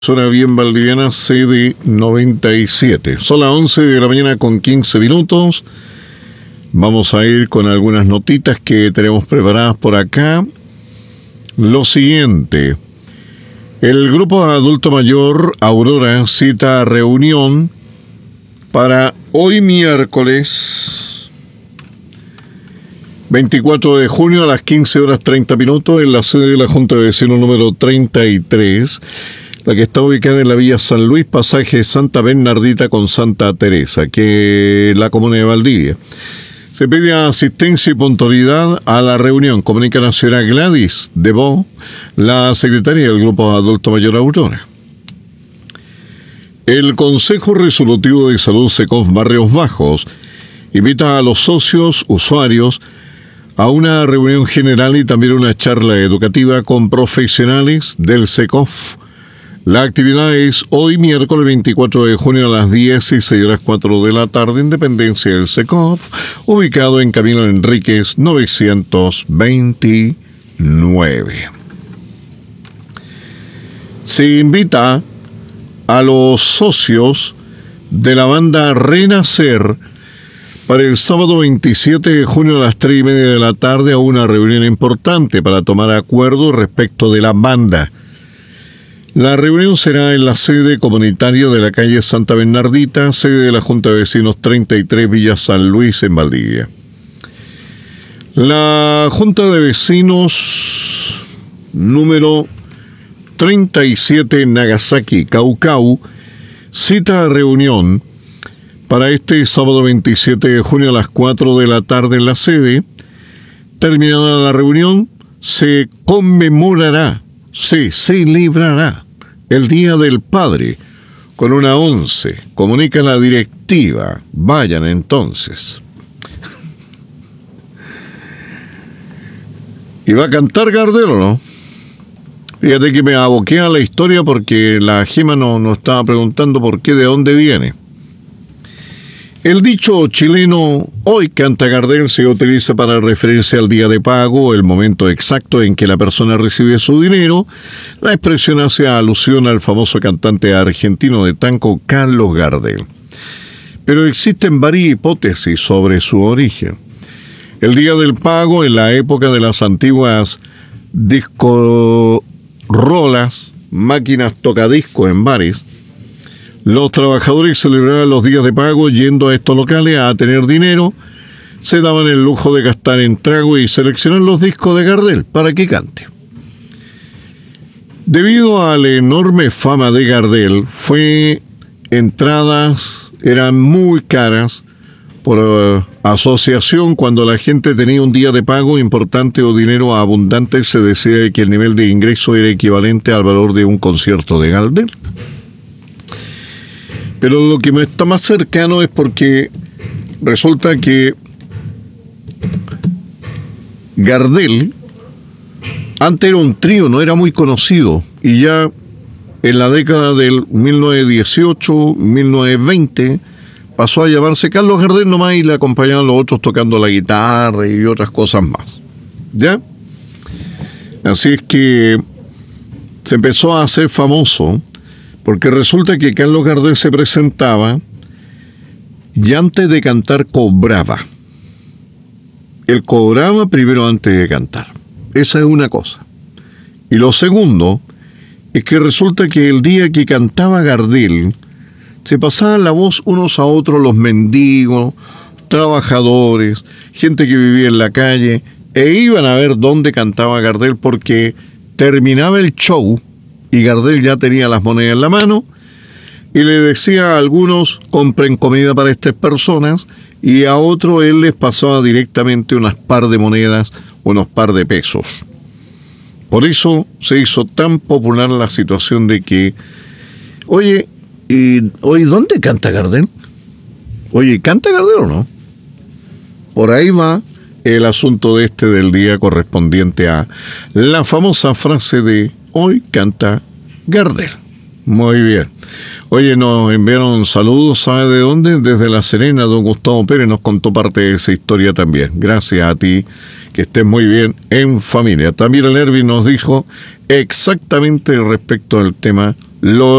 Zona bien valdiviana, sede 97. Son las 11 de la mañana con 15 minutos. Vamos a ir con algunas notitas que tenemos preparadas por acá. Lo siguiente. El grupo adulto mayor Aurora cita reunión para hoy miércoles 24 de junio a las 15 horas 30 minutos en la sede de la Junta de Vecinos número 33, la que está ubicada en la Villa San Luis, pasaje Santa Bernardita con Santa Teresa, que es la comuna de Valdivia. Se pide asistencia y puntualidad a la reunión. Comunica la señora Gladys Debo, la secretaria del Grupo Adulto Mayor Aurora. El Consejo Resolutivo de Salud SECOF Barrios Bajos invita a los socios, usuarios, a una reunión general y también una charla educativa con profesionales del SECOF. La actividad es hoy miércoles 24 de junio a las 16:04 de la tarde en dependencia del SECOF, ubicado en Camilo Enríquez 929. Se invita a los socios de la banda Renacer para el sábado 27 de junio a las 3:30 de la tarde a una reunión importante para tomar acuerdo respecto de la banda. La reunión será en la sede comunitaria de la calle Santa Bernardita, sede de la Junta de Vecinos 33 Villa San Luis en Valdivia. La Junta de Vecinos número 37 Nagasaki, Caucau, cita reunión para este sábado 27 de junio a las 4 de la tarde en la sede. Terminada la reunión, se conmemorará, se celebrará el Día del Padre con una 11. Comunica la directiva. Vayan entonces. ¿Y va a cantar Gardel o no? Fíjate que me aboqué a la historia porque la Gema nos estaba preguntando por qué, de dónde viene. El dicho chileno "hoy canta Gardel" se utiliza para referirse al día de pago, el momento exacto en que la persona recibe su dinero. La expresión hace alusión al famoso cantante argentino de tango Carlos Gardel. Pero existen varias hipótesis sobre su origen. El día del pago, en la época de las antiguas discorolas, máquinas tocadiscos en bares, los trabajadores celebraban los días de pago yendo a estos locales a tener dinero, se daban el lujo de gastar en trago y seleccionar los discos de Gardel para que cante. Debido a la enorme fama de Gardel, entradas eran muy caras por asociación. Cuando la gente tenía un día de pago importante o dinero abundante, se decía que el nivel de ingreso era equivalente al valor de un concierto de Gardel. Pero lo que me está más cercano es porque resulta que Gardel antes era un trío, no era muy conocido, y ya en la década del 1918, 1920, pasó a llamarse Carlos Gardel nomás y le acompañaban los otros tocando la guitarra y otras cosas más. ¿Ya? Así es que se empezó a hacer famoso, porque resulta que Carlos Gardel se presentaba y antes de cantar cobraba. Él cobraba primero antes de cantar. Esa es una cosa. Y lo segundo es que resulta que el día que cantaba Gardel, se pasaban la voz unos a otros los mendigos, trabajadores, gente que vivía en la calle, e iban a ver dónde cantaba Gardel, porque terminaba el show y Gardel ya tenía las monedas en la mano y le decía a algunos: compren comida para estas personas, y a otros él les pasaba directamente unas par de monedas, unos par de pesos. Por eso se hizo tan popular la situación de que, oye, ¿dónde canta Gardel? Oye, ¿canta Gardel o no? Por ahí va el asunto del día correspondiente a la famosa frase de "hoy canta Gardel". Muy bien. Oye, nos enviaron saludos, ¿sabe de dónde? Desde La Serena, don Gustavo Pérez nos contó parte de esa historia también. Gracias a ti, que estés muy bien en familia. También el Erwin nos dijo exactamente respecto al tema